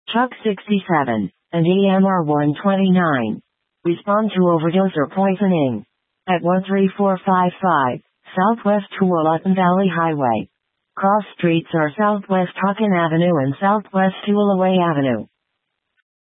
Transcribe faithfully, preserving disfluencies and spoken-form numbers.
Chuck sixty-seven, and E M R one twenty-nine. Respond to overdose or poisoning. At one three four five five, Southwest Tualatin Valley Highway. Cross streets are Southwest Hawken Avenue and Southwest Tuolaway Avenue.